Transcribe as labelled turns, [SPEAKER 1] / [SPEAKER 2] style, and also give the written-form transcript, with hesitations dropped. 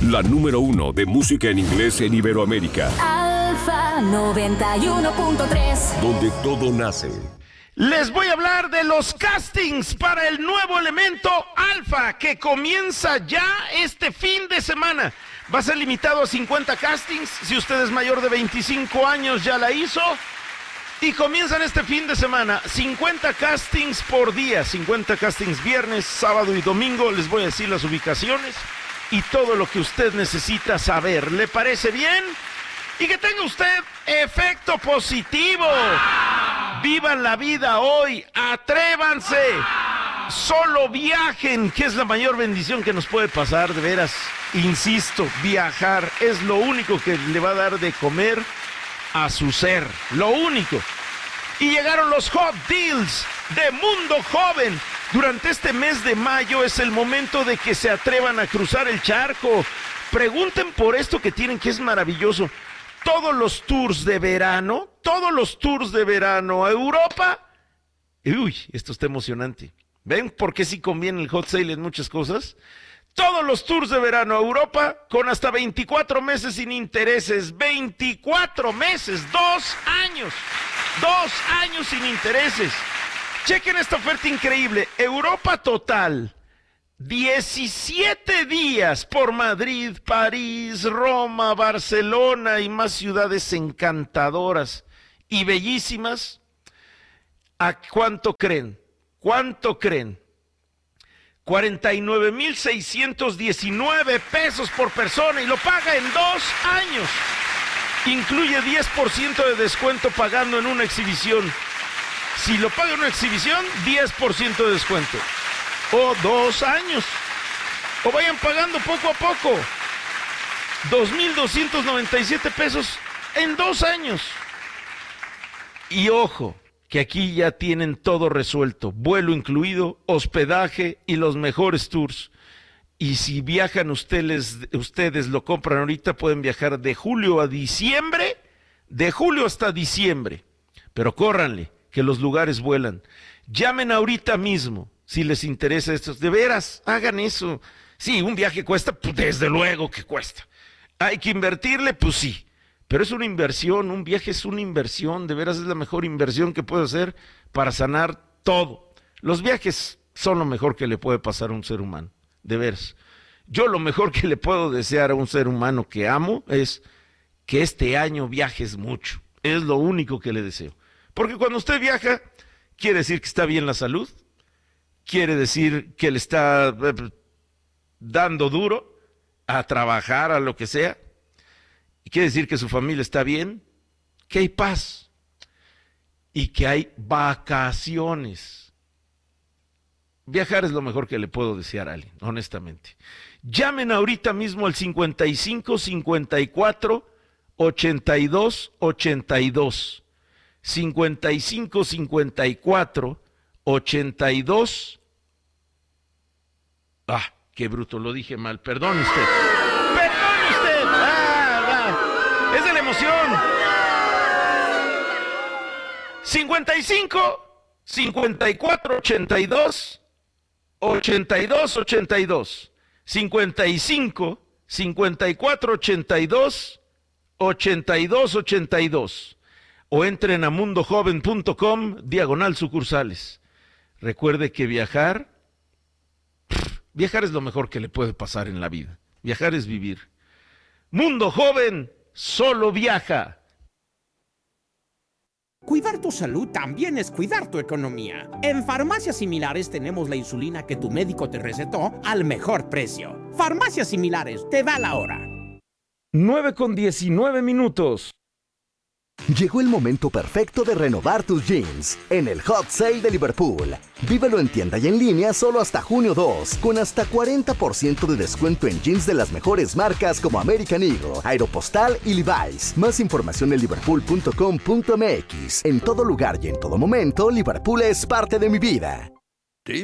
[SPEAKER 1] la número 1 de música en inglés en Iberoamérica.
[SPEAKER 2] Alfa 91.3,
[SPEAKER 1] donde todo nace.
[SPEAKER 3] Les voy a hablar de los castings para el nuevo elemento Alfa, que comienza ya este fin de semana. Va a ser limitado a 50 castings. Si usted es mayor de 25 años, ya la hizo. Y comienzan este fin de semana, 50 castings por día, 50 castings viernes, sábado y domingo. Les voy a decir las ubicaciones y todo lo que usted necesita saber. ¿Le parece bien? Y que tenga usted efecto positivo. Vivan la vida hoy, atrévanse. Solo viajen, que es la mayor bendición que nos puede pasar, de veras. Insisto, viajar es lo único que le va a dar de comer a su ser, lo único. Y llegaron los Hot Deals de Mundo Joven. Durante este mes de mayo es el momento de que se atrevan a cruzar el charco. Pregunten por esto que tienen, que es maravilloso. Todos los tours de verano a Europa. Uy, esto está emocionante. ¿Ven por qué sí conviene el hot sale en muchas cosas? Todos los tours de verano a Europa con hasta 24 meses sin intereses. 24 meses, 2 años. 2 años sin intereses. Chequen esta oferta increíble. Europa total. 17 días por Madrid, París, Roma, Barcelona y más ciudades encantadoras y bellísimas. ¿A cuánto creen? ¿Cuánto creen? 49,619 pesos por persona y lo paga en 2 años. Incluye 10% de descuento pagando en una exhibición. Si lo paga en una exhibición, 10% de descuento. O 2 años. O vayan pagando poco a poco. 2,297 pesos en 2 años. Y ojo, que aquí ya tienen todo resuelto. Vuelo incluido, hospedaje y los mejores tours. Y si viajan ustedes lo compran ahorita, pueden viajar de julio a diciembre. De julio hasta diciembre. Pero córranle, que los lugares vuelan. Llamen ahorita mismo. Si les interesa esto, de veras, hagan eso. Sí, un viaje cuesta, pues desde luego que cuesta. Hay que invertirle, pues sí. Pero es una inversión, un viaje es una inversión, de veras es la mejor inversión que puede hacer para sanar todo. Los viajes son lo mejor que le puede pasar a un ser humano, de veras. Yo lo mejor que le puedo desear a un ser humano que amo es que este año viajes mucho. Es lo único que le deseo. Porque cuando usted viaja, quiere decir que está bien la salud. Quiere decir que le está dando duro a trabajar, a lo que sea. Y quiere decir que su familia está bien, que hay paz y que hay vacaciones. Viajar es lo mejor que le puedo desear a alguien, honestamente. Llamen ahorita mismo al 55 54 82 82. 55 54 82. Qué bruto, lo dije mal. Perdone usted. ¡Perdone usted! Es de la emoción. 55 54 82 82 82. 55 54 82 82 82. O entren a mundojoven.com/sucursales. Recuerde que viajar es lo mejor que le puede pasar en la vida. Viajar es vivir. Mundo Joven solo viaja.
[SPEAKER 4] Cuidar tu salud también es cuidar tu economía. En Farmacias Similares tenemos la insulina que tu médico te recetó al mejor precio. Farmacias Similares, te da la hora.
[SPEAKER 3] 9:19.
[SPEAKER 5] Llegó el momento perfecto de renovar tus jeans en el Hot Sale de Liverpool. Vívelo en tienda y en línea solo hasta junio 2, con hasta 40% de descuento en jeans de las mejores marcas como American Eagle, Aeropostale y Levi's. Más información en liverpool.com.mx. En todo lugar y en todo momento, Liverpool es parte de mi vida.